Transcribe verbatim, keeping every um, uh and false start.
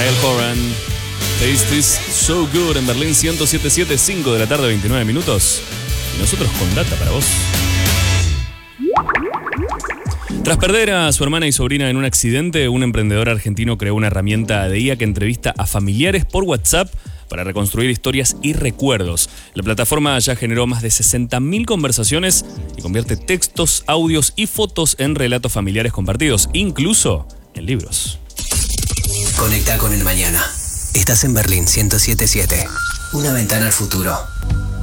Niall Horan. Taste is so good en Berlín ciento siete punto siete, cinco de la tarde, veintinueve minutos. Y nosotros con data para vos. Tras perder a su hermana y sobrina en un accidente, un emprendedor argentino creó una herramienta de I A que entrevista a familiares por WhatsApp para reconstruir historias y recuerdos. La plataforma ya generó más de sesenta mil conversaciones y convierte textos, audios y fotos en relatos familiares compartidos, incluso en libros. Conecta con el mañana. Estás en Berlín ciento siete punto siete. Una ventana al futuro.